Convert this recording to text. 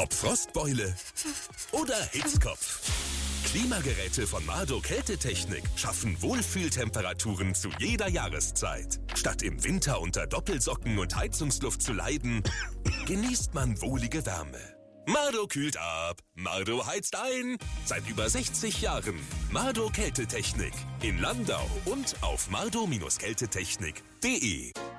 Ob Frostbeule oder Hitzkopf. Klimageräte von Mardo Kältetechnik schaffen Wohlfühltemperaturen zu jeder Jahreszeit. Statt im Winter unter Doppelsocken und Heizungsluft zu leiden, genießt man wohlige Wärme. Mardo kühlt ab, Mardo heizt ein. Seit über 60 Jahren. Mardo Kältetechnik in Landau und auf mardo-kältetechnik.de.